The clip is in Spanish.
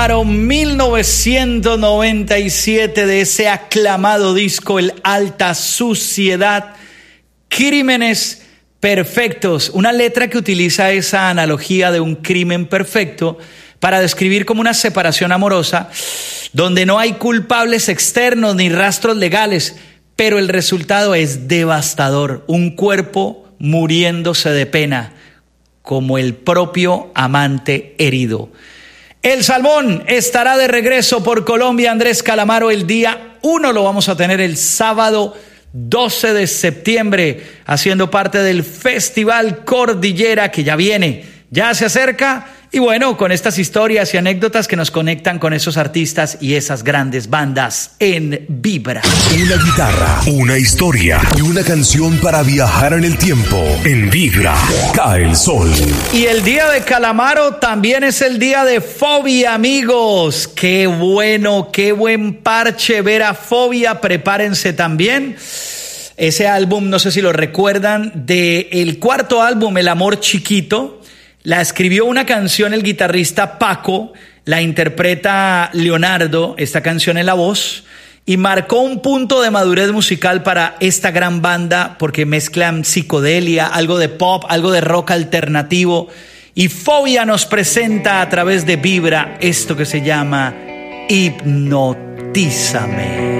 Calamaro, 1997, de ese aclamado disco, El Alta Suciedad, Crímenes Perfectos. Una letra que utiliza esa analogía de un crimen perfecto para describir como una separación amorosa donde no hay culpables externos ni rastros legales, pero el resultado es devastador. Un cuerpo muriéndose de pena, como el propio amante herido. El Salmón estará de regreso por Colombia. Andrés Calamaro, el día 1 lo vamos a tener el sábado 12 de septiembre, haciendo parte del Festival Cordillera, que ya viene, ya se acerca. Y bueno, con estas historias y anécdotas que nos conectan con esos artistas y esas grandes bandas en Vibra. Una guitarra, una historia y una canción para viajar en el tiempo. En Vibra, cae el sol. Y el día de Calamaro también es el día de Fobia, amigos. Qué bueno, qué buen parche ver a Fobia. Prepárense también. Ese álbum, no sé si lo recuerdan, del cuarto álbum, El Amor Chiquito. La escribió una canción el guitarrista Paco, la interpreta Leonardo, esta canción en la voz, y marcó un punto de madurez musical para esta gran banda porque mezclan psicodelia, algo de pop, algo de rock alternativo, y Fobia nos presenta a través de Vibra esto que se llama Hipnotízame.